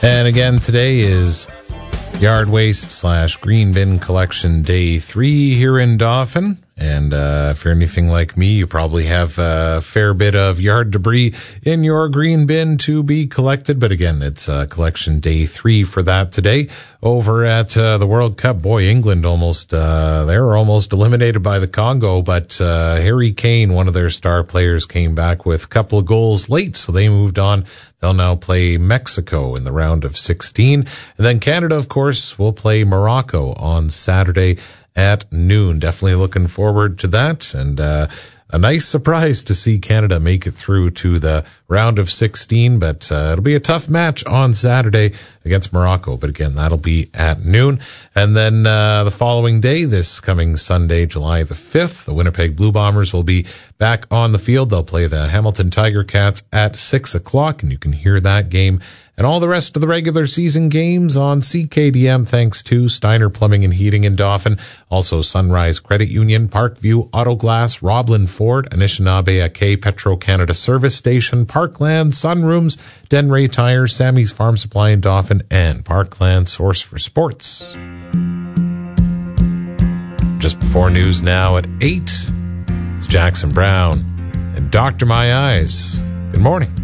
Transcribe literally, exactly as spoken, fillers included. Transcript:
And again, today is Yard Waste slash Green Bin Collection Day three here in Dauphin. And uh, if you're anything like me, you probably have a fair bit of yard debris in your green bin to be collected. But again, it's uh, collection day three for that today over at uh, the World Cup. Boy, England almost, uh, they were almost eliminated by the Congo. But uh, Harry Kane, one of their star players, came back with a couple of goals late. So they moved on. They'll now play Mexico in the round of sixteen. And then Canada, of course, will play Morocco on Saturday at noon. Definitely looking forward to that. And uh, a nice surprise to see Canada make it through to the round of sixteen. But uh, it'll be a tough match on Saturday against Morocco. But again, that'll be at noon. And then uh, the following day, this coming Sunday, July the fifth, the Winnipeg Blue Bombers will be back on the field. They'll play the Hamilton Tiger Cats at six o'clock, and you can hear that game and all the rest of the regular season games on C K D M, thanks to Steiner Plumbing and Heating in Dauphin, also Sunrise Credit Union, Parkview Auto Glass, Roblin Ford, Anishinaabe Ake Petro-Canada Service Station, Parkland Sunrooms, Denray Tire, Sammy's Farm Supply in Dauphin, and Parkland Source for Sports. Just before news now at eight, it's Jackson Brown and Doctor My Eyes. Good morning.